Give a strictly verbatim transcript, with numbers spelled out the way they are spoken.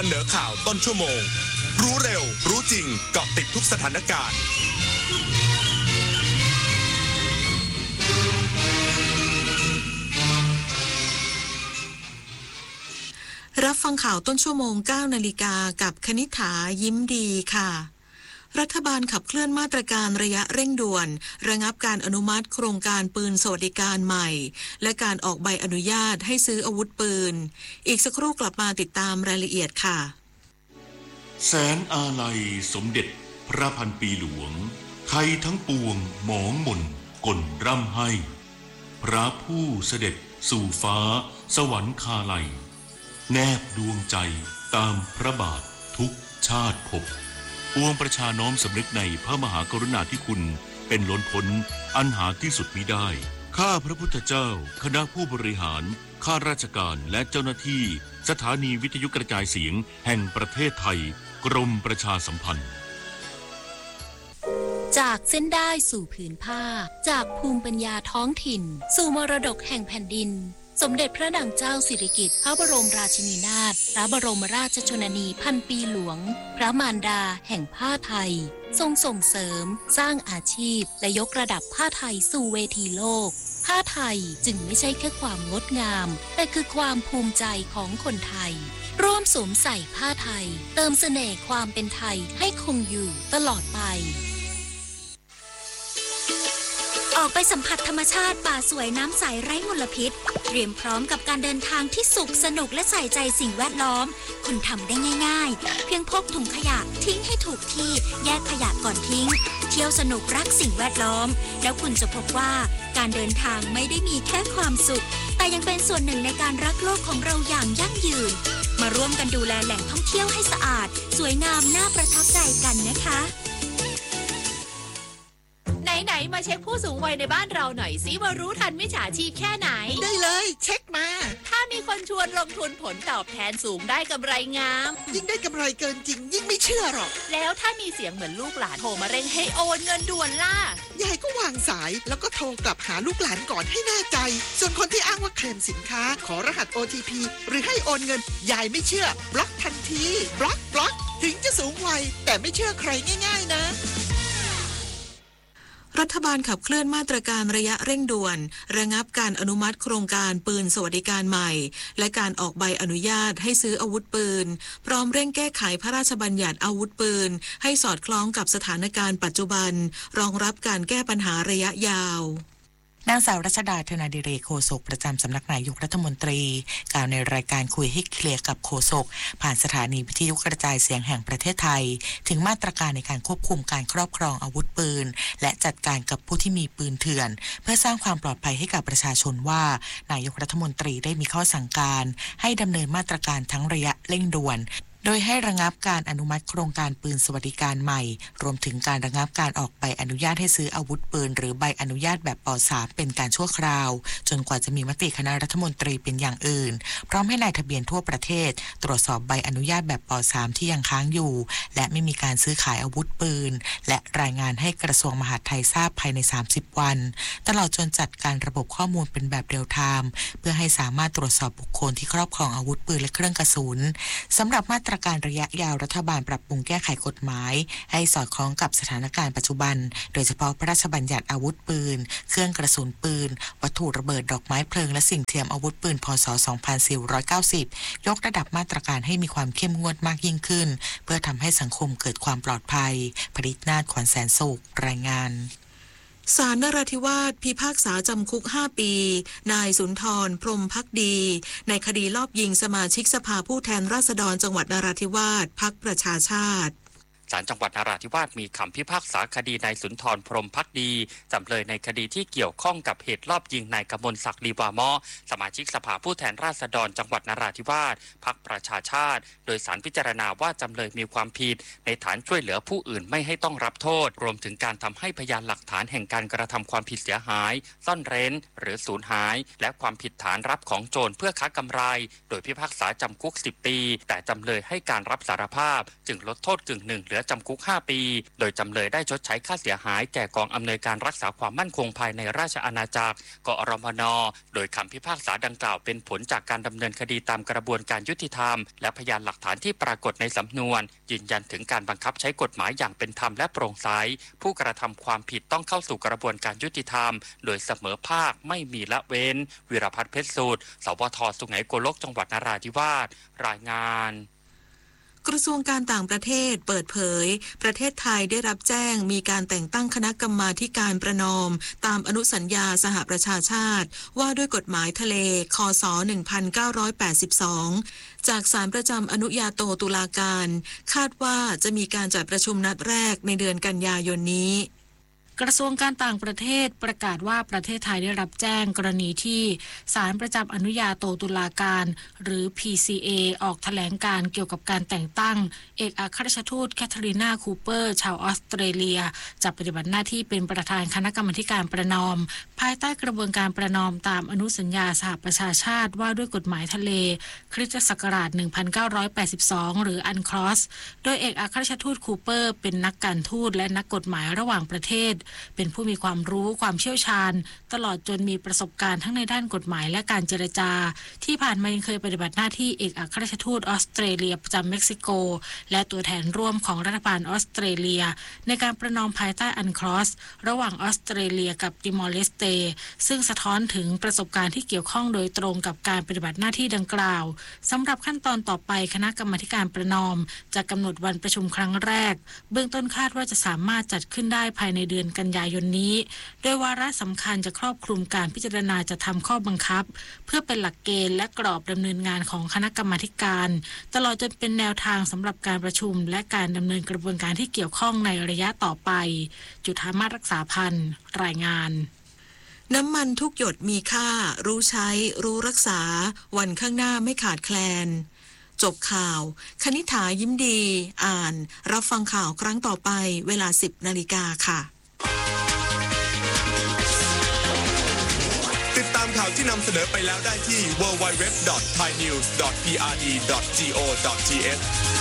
เสนอข่าวต้นชั่วโมงรู้เร็วรู้จริงเกาะติดทุกสถานการณ์รับฟังข่าวต้นชั่วโมง เก้านาฬิกากับคณิษฐายิ้มดีค่ะรัฐบาลขับเคลื่อนมาตรการระยะเร่งด่วนระงับการอนุมัติโครงการปืนสวัสดิการใหม่และการออกใบอนุญาตให้ซื้ออาวุธปืนอีกสักครู่กลับมาติดตามรายละเอียดค่ะแสนอาลัยสมเด็จพระพันปีหลวงไทยทั้งปวงหมองหม่นก่นร่ำให้พระผู้เสด็จสู่ฟ้าสวรรคาลัยแนบดวงใจตามพระบาททุกชาติภพปวงประชาน้อมสำนึกในพระมหากรุณาธิคุณเป็นล้นพ้นอันหาที่สุดมิได้ข้าพระพุทธเจ้าคณะผู้บริหารข้าราชการและเจ้าหน้าที่สถานีวิทยุกระจายเสียงแห่งประเทศไทยกรมประชาสัมพันธ์จากเส้นได้สู่ผืนผ้าจากภูมิปัญญาท้องถิ่นสู่มรดกแห่งแผ่นดินสมเด็จพระนางเจ้าสิริกิติ์พระบรมราชินีนาถพระบรมราชชนนีพันปีหลวงพระมารดาแห่งผ้าไทยทรงส่งเสริมสร้างอาชีพและยกระดับผ้าไทยสู่เวทีโลกผ้าไทยจึงไม่ใช่แค่ความงดงามแต่คือความภูมิใจของคนไทยร่วมสวมใส่ผ้าไทยเติมเสน่ห์ความเป็นไทยให้คงอยู่ตลอดไปออกไปสัมผัสธรรมชาติป่าสวยน้ำใสไร้มลพิษเตรียมพร้อมกับการเดินทางที่สุขสนุกและใส่ใจสิ่งแวดล้อมคุณทำได้ง่ายๆเพียงพกถุงขยะทิ้งให้ถูกที่แยกขยะก่อนทิ้งเที่ยวสนุกรักสิ่งแวดล้อมแล้วคุณจะพบว่าการเดินทางไม่ได้มีแค่ความสุขแต่ยังเป็นส่วนหนึ่งในการรักโลกของเราอย่างยั่งยืนมาร่วมกันดูแลแหล่งท่องเที่ยวให้สะอาดสวยงามน่าประทับใจกันนะคะไหนๆมาเช็คผู้สูงวัยในบ้านเราหน่อยสิว่ารู้ทันมิจฉาชีพแค่ไหนได้เลยเช็คมาถ้ามีคนชวนลงทุนผลตอบแทนสูงได้กำไรงามยิ่งได้กำไรเกินจริงยิ่งไม่เชื่อหรอกแล้วถ้ามีเสียงเหมือนลูกหลานโทรมาเร่งให้โอนเงินด่วนล่ะยายก็วางสายแล้วก็โทรกลับหาลูกหลานก่อนให้แน่ใจส่วนคนที่อ้างว่าเคลมสินค้าขอรหัส โอ ที พี หรือให้โอนเงินยายไม่เชื่อบล็อกทันทีบล็อกบล็อกถึงจะสูงวัยแต่ไม่เชื่อใครง่ายๆนะรัฐบาลขับเคลื่อนมาตรการระยะเร่งด่วนระงับการอนุมัติโครงการปืนสวัสดิการใหม่และการออกใบอนุญาตให้ซื้ออาวุธปืนพร้อมเร่งแก้ไขพระราชบัญญัติอาวุธปืนให้สอดคล้องกับสถานการณ์ปัจจุบันรองรับการแก้ปัญหาระยะยาวนางสาวรัชดาธนาดิเรกโฆษกประจำสำนักนายกรัฐมนตรีกล่าวในรายการคุยให้เคลียร์กับโฆษกผ่านสถานีวิทยุกระจายเสียงแห่งประเทศไทยถึงมาตรการในการควบคุมการครอบครองอาวุธปืนและจัดการกับผู้ที่มีปืนเถื่อนเพื่อสร้างความปลอดภัยให้กับประชาชนว่านายกรัฐมนตรีได้มีข้อสั่งการให้ดำเนินมาตรการทั้งระยะเร่งด่วนโดยให้ระงับการอนุมัติโครงการปืนสวัสดิการใหม่รวมถึงการระงับการออกใบอนุญาตให้ซื้ออาวุธปืนหรือใบอนุญาตแบบป สาม เป็นการชั่วคราวจนกว่าจะมีมติคณะรัฐมนตรีเป็นอย่างอื่นพร้อมให้นายทะเบียนทั่วประเทศตรวจสอบใบอนุญาตแบบป สาม ที่ยังค้างอยู่และไม่มีการซื้อขายอาวุธปืนและรายงานให้กระทรวงมหาดไทยทราบภายในสามสิบวันตลอดจนจัดการระบบข้อมูลเป็นแบบเรียลไทม์เพื่อให้สามารถตรวจสอบบุคคลที่ครอบครองอาวุธปืนและเครื่องกระสุนสำหรับมาตรการระยะยาวรัฐบาลปรับปรุงแก้ไขกฎหมายให้สอดคล้องกับสถานการณ์ปัจจุบันโดยเฉพาะพระราชบัญญัติอาวุธปืนเครื่องกระสุนปืนวัตถุระเบิดดอกไม้เพลิงและสิ่งเทียมอาวุธปืนพ.ศ. สองพันสี่ร้อยเก้าสิบยกระดับมาตรการให้มีความเข้มงวดมากยิ่งขึ้นเพื่อทำให้สังคมเกิดความปลอดภัยผลิตนาถขวัญแสนสุขรายงานศาลนราธิวาสพิพากษาจำคุกห้าปีนายสุนทรพรหมภักดีในคดีลอบยิงสมาชิกสภาผู้แทนราษฎรจังหวัดนราธิวาสพรรคประชาชาติศาลจังหวัดนราธิวาสมีคำพิพากษาคดีนายสุนทรพรหมภักดีจำเลยในคดีที่เกี่ยวข้องกับเหตุลอบยิงนายกมลศักดิ์ลีวาม้อสมาชิกสภาผู้แทนราษฎรจังหวัดนราธิวาสพรรคประชาชาติโดยศาลพิจารณาว่าจำเลยมีความผิดในฐานช่วยเหลือผู้อื่นไม่ให้ต้องรับโทษรวมถึงการทำให้พยานหลักฐานแห่งการกระทำความผิดเสียหายซ่อนเร้นหรือสูญหายและความผิดฐานรับของโจรเพื่อค้ากำไรโดยพิพากษาจำคุกสิบปีแต่จำเลยให้การรับสารภาพจึงลดโทษกึ่งหนึ่งเหลืออจำคุกห้าปีโดยจำเลยได้ชดใช้ค่าเสียหายแก่กองอำนวยการรักษาความมั่นคงภายในราชอาณาจักรกอรมน.โดยคำพิพากษาดังกล่าวเป็นผลจากการดำเนินคดีตามกระบวนการยุติธรรมและพยานหลักฐานที่ปรากฏในสำนวนยืนยันถึงการบังคับใช้กฎหมายอย่างเป็นธรรมและโปร่งใสผู้กระทำความผิดต้องเข้าสู่กระบวนการยุติธรรมโดยเสมอภาคไม่มีละเว้นวิรพัฒน์เพชรสูตรสวทสุไหงโกลกจังหวัดนราธิวาสรายงานกระทรวงการต่างประเทศเปิดเผยประเทศไทยได้รับแจ้งมีการแต่งตั้งคณะกรรมาธิการประนอมตามอนุสัญญาสหประชาชาติว่าด้วยกฎหมายทะเลคศหนึ่งพันเก้าร้อยแปดสิบสองจากศาลประจำอนุญาโตตุลาการคาดว่าจะมีการจัดประชุมนัดแรกในเดือนกันยายนนี้กระทรวงการต่างประเทศประกาศว่าประเทศไทยได้รับแจ้งกรณีที่ศาลประจำอนุญาโตตุลาการหรือ พี ซี เอ ออกแถลงการเกี่ยวกับการแต่งตั้งเอกอัครราชทูตแคทเธอรีนาคูเปอร์ชาวออสเตรเลียจะปฏิบัติหน้าที่เป็นประธานคณะกรรมาการประนอมภายใต้กระบวนการประนอมตามอนุสัญญาสหประชาชาติว่าด้วยกฎหมายทะเลคริสตศักราชหนึ่งพันเก้าร้อยแปดสิบสองหรืออันคลอสโดยเอกอัครราชทูตคูเปอร์เป็นนักการทูตและนักกฎหมายระหว่างประเทศเป็นผู้มีความรู้ความเชี่ยวชาญตลอดจนมีประสบการณ์ทั้งในด้านกฎหมายและการเจรจาที่ผ่านมายังเคยปฏิบัติหน้าที่เอกอัครราชทูตออสเตรเลียประจำเม็กซิโกและตัวแทนร่วมของรัฐบาลออสเตรเลียในการประนอมภายใต้อันคลอสระหว่างออสเตรเลียกับติมอร์เลสเตซึ่งสะท้อนถึงประสบการณ์ที่เกี่ยวข้องโดยตรงกับการปฏิบัติหน้าที่ดังกล่าวสำหรับขั้นตอนต่อไปคณะกรรมาการประนอมจะกำหนดวันประชุมครั้งแรกเบื้องต้นคาดว่าจะสามารถจัดขึ้นได้ภายในเดือนกันยายนนี้โดยวาระสำคัญจะครอบคลุมการพิจารณาจะทำข้อบังคับเพื่อเป็นหลักเกณฑ์และกรอบดำเนินงานของคณะกรรมาการตลอดจนเป็นแนวทางสำหรับการประชุมและการดำเนินกระบวนการที่เกี่ยวข้องในระยะต่อไปจุฑามาศรักษาพันธ์รายงานน้ำมันทุกหยดมีค่ารู้ใช้รู้รักษาวันข้างหน้าไม่ขาดแคลนจบข่าวคณิษฐายิ้มดีอ่านรับฟังข่าวครั้งต่อไปเวลา สิบนาฬิกาค่ะติดตามข่าวที่นำเสนอไปแล้วได้ที่ ดับเบิลยู ดับเบิลยู ดับเบิลยู ดอท ไทยนิวส์ ดอท พี อาร์ ดี ดอท โก ดอท ที เอช